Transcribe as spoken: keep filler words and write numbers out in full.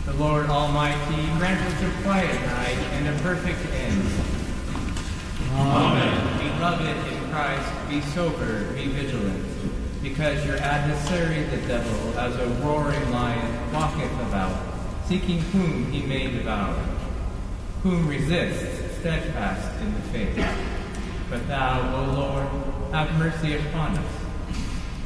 The Lord Almighty grant us a quiet night and a perfect end. Amen. Beloved in Christ, be sober, be vigilant, because your adversary the devil, as a roaring lion, walketh about, seeking whom he may devour, whom resist steadfast in the faith. But thou, O Lord, have mercy upon us.